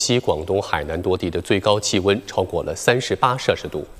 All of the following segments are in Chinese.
西广东、海南多地的最高气温超过了38摄氏度。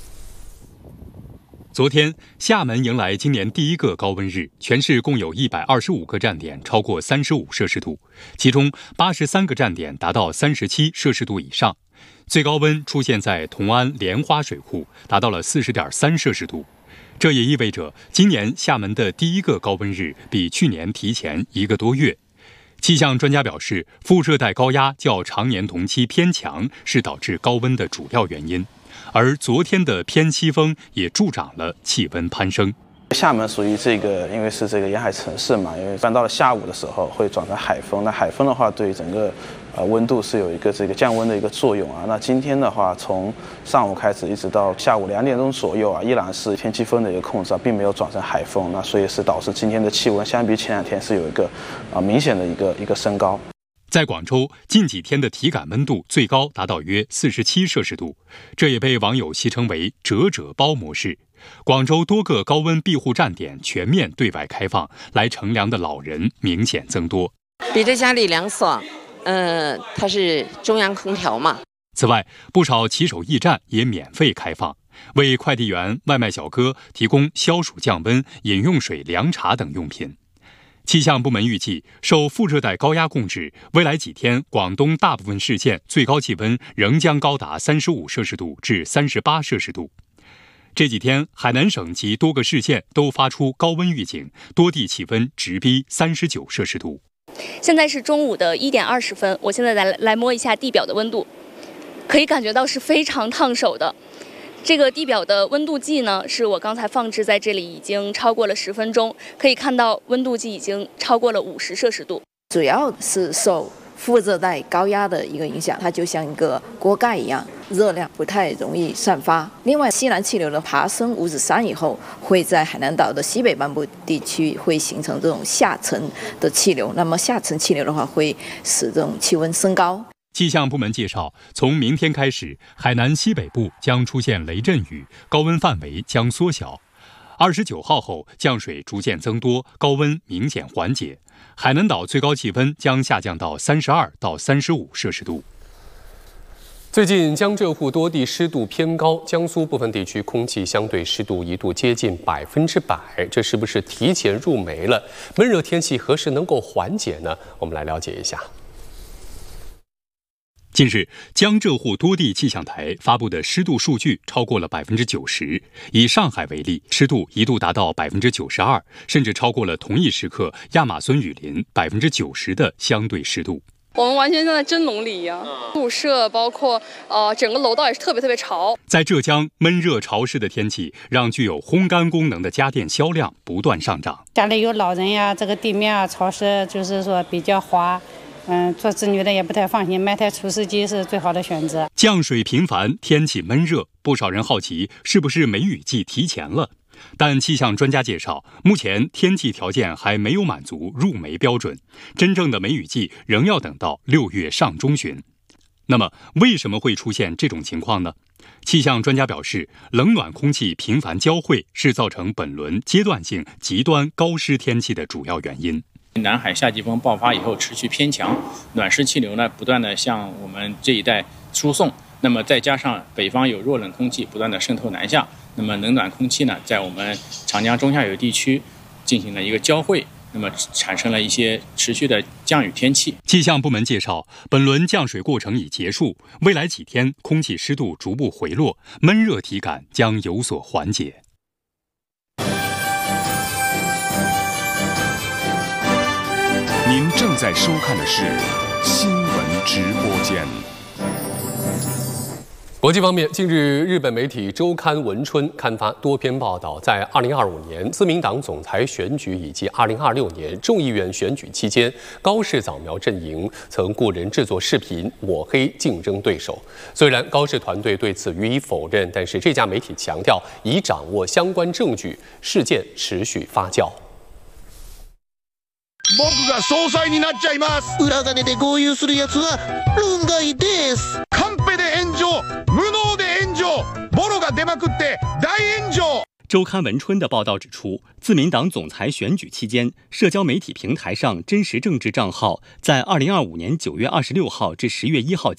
昨天，厦门迎来今年第一个高温日，全市共有125个站点超过35摄氏度，其中83个站点达到37摄氏度以上。最高温出现在同安莲花水库，达到了40.3摄氏度。这也意味着今年厦门的第一个高温日比去年提前1个多月。气象专家表示，副热带高压较常年同期偏强是导致高温的主要原因，而昨天的偏西风也助长了气温攀升。 厦门属于因为是沿海城市嘛，因为搬到了下午的时候会转成海风，那海风的话对整个温度是有一个降温的一个作用啊。那今天的话，从上午开始一直到下午2点钟左右啊，依然是偏西风的一个控制啊，并没有转成海风，那所以是导致今天的气温相比前2天是有一个明显的一个升高。 在广州，近几天的体感温度最高达到约47摄氏度，这也被网友戏称为“折折包模式”。广州多个高温庇护站点全面对外开放，来乘凉的老人明显增多。 比在家里凉爽，它是中央空调嘛。 此外，不少骑手驿站也免费开放，为快递员、外卖小哥提供消暑降温、饮用水、凉茶等用品。气象部门预计，受副热带高压控制，未来几天广东大部分市县最高气温仍将高达35摄氏度至38摄氏度。这几天，海南省及多个市县都发出高温预警，多地气温直逼39摄氏度。 现在是中午的1点20分，我现在来摸一下地表的温度，可以感觉到是非常烫手的。这个地表的温度计呢，是我刚才放置在这里，已经超过了10分钟，可以看到温度计已经超过了50摄氏度。 主要是受副热带高压的一个影响，它就像一个锅盖一样，热量不太容易散发。另外，西南气流的爬升五指山以后，会在海南岛的西北半部地区会形成这种下沉的气流，那么下沉气流的话，会使这种气温升高。 气象部门介绍，从明天开始，海南西北部将出现雷阵雨，高温范围将缩小。29号后，降水逐渐增多，高温明显缓解。海南岛最高气温将下降到32到35摄氏度。 最近江浙沪多地湿度偏高，江苏部分地区空气相对湿度一度接近100%，这是不是提前入梅了？闷热天气何时能够缓解呢？我们来了解一下。 近日，江浙沪多地气象台发布的湿度数据超过了90%。以上海为例，湿度一度达到92%，甚至超过了同一时刻亚马孙雨林90%的相对湿度。 我们完全像在蒸笼里一样，宿舍包括整个楼道也是特别潮。 在浙江，闷热潮湿的天气让具有烘干功能的家电销量不断上涨。 家里有老人呀，这个地面啊潮湿，就是说比较滑。做子女的也不太放心，买台除湿机是最好的选择。 降水频繁，天气闷热，不少人好奇是不是梅雨季提前了。但气象专家介绍，目前天气条件还没有满足入梅标准，真正的梅雨季仍要等到6月上中旬。那么，为什么会出现这种情况呢？气象专家表示，冷暖空气频繁交汇是造成本轮阶段性极端高湿天气的主要原因。 南海夏季风爆发以后持续偏强，暖湿气流呢不断的向我们这一带输送，那么再加上北方有弱冷空气不断的渗透南下，那么冷暖空气呢在我们长江中下游地区进行了一个交汇，那么产生了一些持续的降雨天气。 气象部门介绍，本轮降水过程已结束，未来几天空气湿度逐步回落，闷热体感将有所缓解。 您正在收看的是新闻直播间。 国际方面，近日日本媒体周刊文春刊发多篇报道，在2025年自民党总裁选举以及2026年众议院选举期间，高市早苗阵营曾雇人制作视频抹黑竞争对手。虽然高市团队对此予以否认，但是这家媒体强调已掌握相关证据，事件持续发酵。 僕が総裁になっちゃいます。裏金で豪遊するやつは論外です。カンペで炎上、無能で炎上、ボロが出まくって大炎上。 周刊文春的报道指出，自民党总裁选举期间，社交媒体平台上真实政治账号在2025年9月26号至10月1号